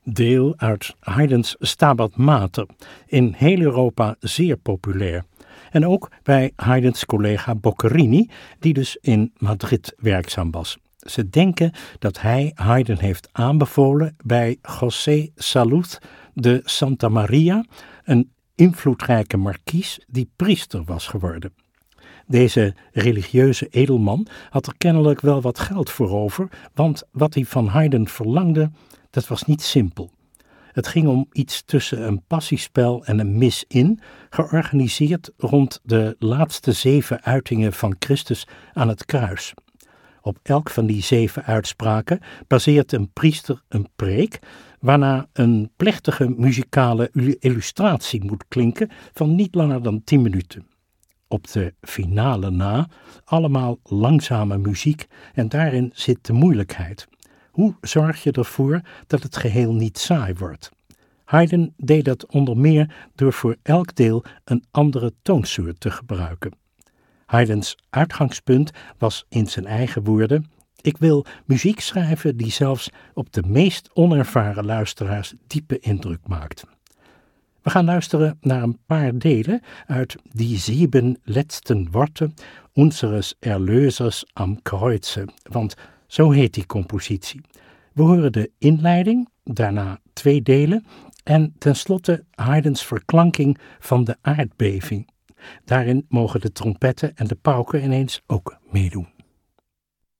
deel uit Haydn's Stabat Mater, in heel Europa zeer populair. En ook bij Haydn's collega Boccherini, die dus in Madrid werkzaam was. Ze denken dat hij Haydn heeft aanbevolen bij José Salud de Santa Maria, een invloedrijke markies die priester was geworden. Deze religieuze edelman had er kennelijk wel wat geld voor over, want wat hij van Haydn verlangde, dat was niet simpel. Het ging om iets tussen een passiespel en een mis-in, georganiseerd rond de laatste 7 uitingen van Christus aan het kruis. Op elk van die 7 uitspraken baseert een priester een preek, waarna een plechtige muzikale illustratie moet klinken van niet langer dan 10 minuten. Op de finale na allemaal langzame muziek en daarin zit de moeilijkheid. Hoe zorg je ervoor dat het geheel niet saai wordt? Haydn deed dat onder meer door voor elk deel een andere toonsoort te gebruiken. Haydns uitgangspunt was in zijn eigen woorden: ik wil muziek schrijven die zelfs op de meest onervaren luisteraars diepe indruk maakt. We gaan luisteren naar een paar delen uit Die 7 letzten Worte unseres Erlösers am Kreuze, want zo heet die compositie. We horen de inleiding, daarna 2 delen en tenslotte Haydns verklanking van de aardbeving. Daarin mogen de trompetten en de pauken ineens ook meedoen.